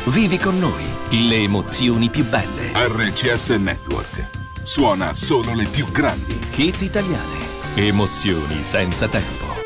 Vivi con noi le emozioni più belle. RCS Network. Suona solo le più grandi hit italiane. Emozioni senza tempo.